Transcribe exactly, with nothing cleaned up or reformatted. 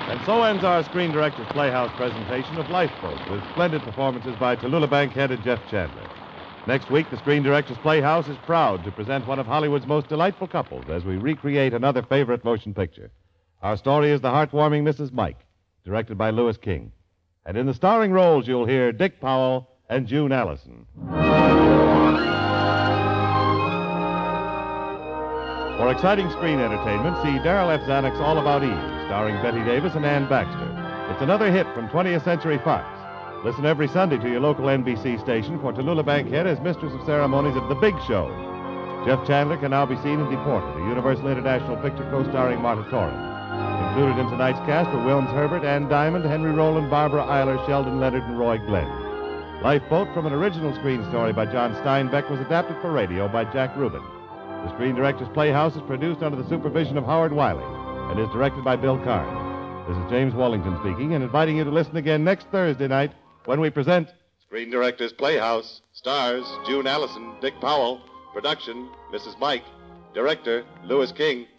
And so ends our Screen Directors Playhouse presentation of Lifeboat, with splendid performances by Tallulah Bankhead and Jeff Chandler. Next week, the Screen Directors Playhouse is proud to present one of Hollywood's most delightful couples as we recreate another favorite motion picture. Our story is The Heartwarming Missus Mike, directed by Louis King. And in the starring roles, you'll hear Dick Powell and June Allison. For exciting screen entertainment, see Darrell F. Zanuck's All About Eve, starring Betty Davis and Ann Baxter. It's another hit from twentieth Century Fox. Listen every Sunday to your local N B C station for Tallulah Bankhead as mistress of ceremonies of The Big Show. Jeff Chandler can now be seen in Deported, a Universal International picture co-starring Marta Torrance. Included in tonight's cast were Wilms Herbert, Ann Diamond, Henry Rowland, Barbara Eiler, Sheldon Leonard, and Roy Glenn. Lifeboat, from an original screen story by John Steinbeck, was adapted for radio by Jack Rubin. The Screen Directors Playhouse is produced under the supervision of Howard Wiley and is directed by Bill Karn. This is James Wallington speaking and inviting you to listen again next Thursday night when we present Screen Directors Playhouse. Stars June Allison, Dick Powell. Production Missus Mike. Director Louis King.